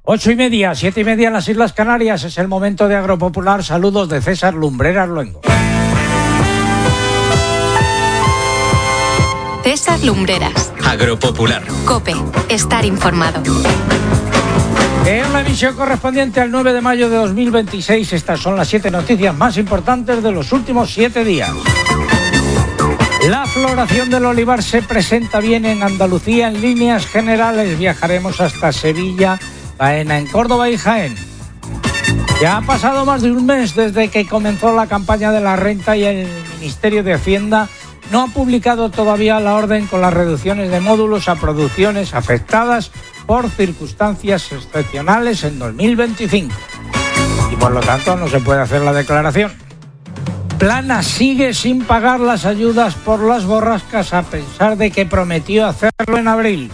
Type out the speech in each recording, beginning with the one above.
8:30, 7:30 en las Islas Canarias. Es el momento de Agropopular. Saludos de César Lumbreras Luengo. César Lumbreras. Agropopular. COPE. Estar informado. En la emisión correspondiente al 9 de mayo de 2026, estas son las 7 noticias más importantes de los últimos 7 días. La floración del olivar se presenta bien en Andalucía en líneas generales. Viajaremos hasta Sevilla, Baena, en Córdoba y Jaén. Ya ha pasado más de un mes desde que comenzó la campaña de la renta y el Ministerio de Hacienda no ha publicado todavía la orden con las reducciones de módulos a producciones afectadas por circunstancias excepcionales en 2025. Y por lo tanto no se puede hacer la declaración. Planas sigue sin pagar las ayudas por las borrascas a pesar de que prometió hacerlo en abril.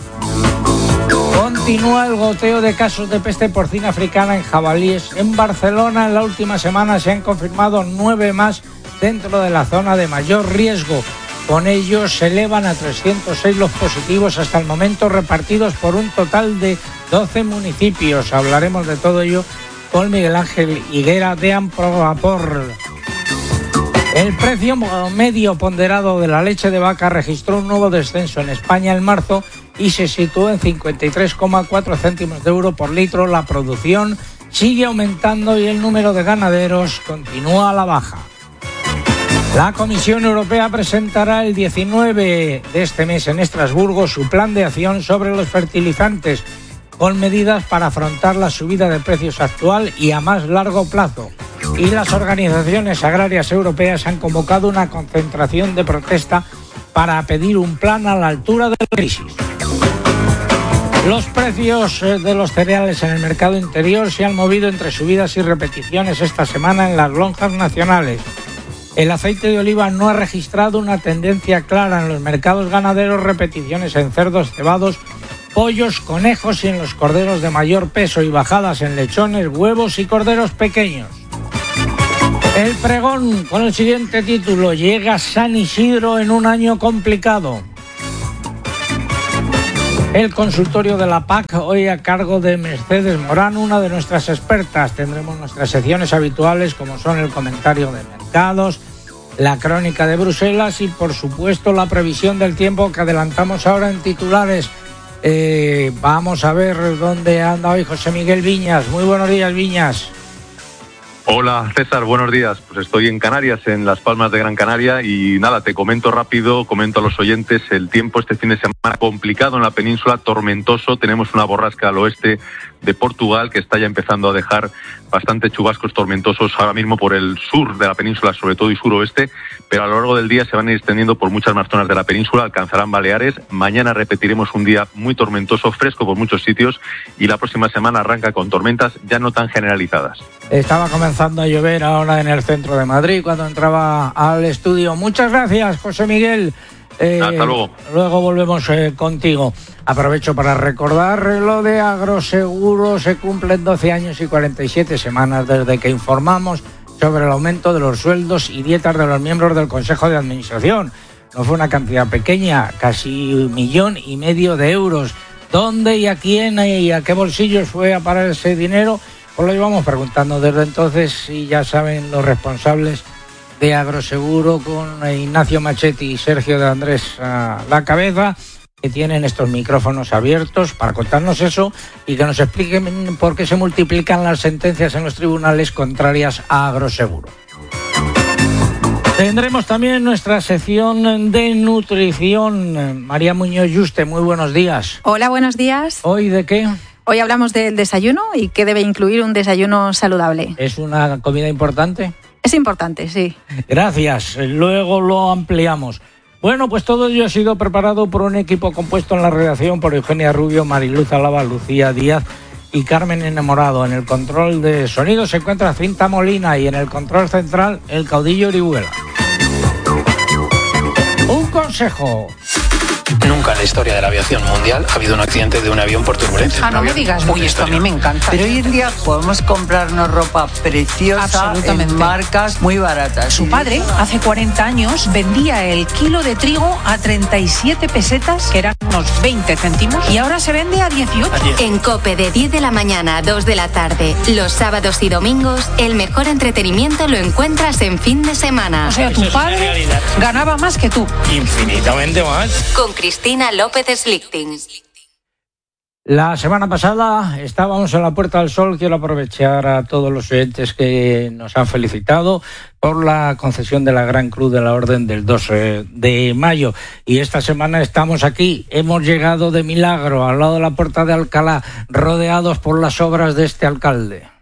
Continúa el goteo de casos de peste porcina africana en jabalíes. En Barcelona en la última semana se han confirmado 9 más dentro de la zona de mayor riesgo. Con ello se elevan a 306 los positivos hasta el momento, repartidos por un total de 12 municipios. Hablaremos de todo ello con Miguel Ángel Higuera de Amprovapor. El precio medio ponderado de la leche de vaca registró un nuevo descenso en España en marzo y se situó en 53,4 céntimos de euro por litro. La producción sigue aumentando y el número de ganaderos continúa a la baja. La Comisión Europea presentará el 19 de este mes en Estrasburgo su plan de acción sobre los fertilizantes, con medidas para afrontar la subida de precios actual y a más largo plazo. Y las organizaciones agrarias europeas han convocado una concentración de protesta para pedir un plan a la altura de la crisis. Los precios de los cereales en el mercado interior se han movido entre subidas y repeticiones esta semana en las lonjas nacionales. El aceite de oliva no ha registrado una tendencia clara en los mercados ganaderos, repeticiones en cerdos, cebados, pollos, conejos y en los corderos de mayor peso y bajadas en lechones, huevos y corderos pequeños. El pregón con el siguiente título: llega San Isidro en un año complicado. El consultorio de la PAC hoy a cargo de Mercedes Morán, una de nuestras expertas. Tendremos nuestras secciones habituales como son el comentario de mercados, la crónica de Bruselas y por supuesto la previsión del tiempo que adelantamos ahora en titulares. Vamos a ver dónde anda hoy José Miguel Viñas. Muy buenos días, Viñas. Hola César, buenos días. Pues estoy en Canarias, en Las Palmas de Gran Canaria y nada, te comento rápido, comento a los oyentes el tiempo este fin de semana complicado en la península, tormentoso. Tenemos una borrasca al oeste de Portugal que está ya empezando a dejar bastante chubascos tormentosos ahora mismo por el sur de la península, sobre todo y suroeste, pero a lo largo del día se van a ir extendiendo por muchas más zonas de la península, alcanzarán Baleares. Mañana repetiremos un día muy tormentoso, fresco por muchos sitios y la próxima semana arranca con tormentas ya no tan generalizadas. Estaba comenzando a llover ahora en el centro de Madrid cuando entraba al estudio. Muchas gracias, José Miguel. Hasta luego. Luego volvemos contigo. Aprovecho para recordar lo de Agroseguro. Se cumplen 12 años y 47 semanas desde que informamos sobre el aumento de los sueldos y dietas de los miembros del Consejo de Administración. No fue una cantidad pequeña, casi 1,5 millones de euros. ¿Dónde y a quién y a qué bolsillos fue a parar ese dinero? Pues lo llevamos preguntando desde entonces y ya saben los responsables de Agroseguro, con Ignacio Machetti y Sergio de Andrés a la cabeza, que tienen estos micrófonos abiertos para contarnos eso y que nos expliquen por qué se multiplican las sentencias en los tribunales contrarias a Agroseguro. Tendremos también nuestra sección de nutrición. María Muñoz Yuste, muy buenos días. Hola, buenos días. ¿Hoy de qué? Hoy hablamos del desayuno y qué debe incluir un desayuno saludable. ¿Es una comida importante? Es importante, sí. Gracias, luego lo ampliamos. Bueno, pues todo ello ha sido preparado por un equipo compuesto en la redacción por Eugenia Rubio, Mariluz Alaba, Lucía Díaz y Carmen Enamorado. En el control de sonido se encuentra Cinta Molina y en el control central el caudillo Orihuela. Un consejo. Nunca Nunca en la historia de la aviación mundial ha habido un accidente de un avión por turbulencia. Ah, no me digas, uy, esto a mí me encanta. Pero hoy en día podemos comprarnos ropa preciosa en marcas muy baratas. Su padre, hace 40 años, vendía el kilo de trigo a 37 pesetas, que eran unos 20 céntimos, y ahora se vende a 18. En COPE, de 10 de la mañana a 2 de la tarde, los sábados y domingos, el mejor entretenimiento lo encuentras en fin de semana. O sea, tu padre ganaba más que tú. Infinitamente más. Con Cristina López Slichting. La semana pasada estábamos en la Puerta del Sol. Quiero aprovechar a todos los oyentes que nos han felicitado por la concesión de la Gran Cruz de la Orden del 2 de mayo. Y esta semana estamos aquí. Hemos llegado de milagro al lado de la Puerta de Alcalá, rodeados por las obras de este alcalde.